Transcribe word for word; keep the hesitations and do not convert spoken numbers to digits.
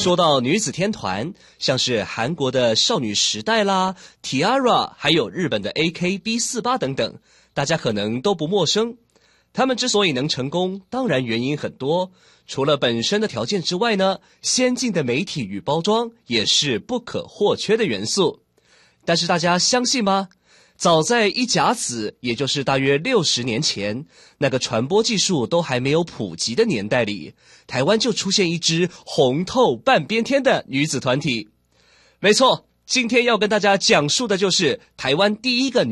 说到女子天团，像是韩国的少女时代啦、T-ara， 还有日本的 A K B 四十八 等等，大家可能都不陌生。他们之所以能成功，当然原因很多，除了本身的条件之外呢，先进的媒体与包装也是不可或缺的元素。但是大家相信吗？早在一甲子，也就是大约六十年前，那个传播技术都还没有普及的年代里，台湾就出现一支红透半边天的女子团体。没错，今天要跟大家讲述的就是台湾第一个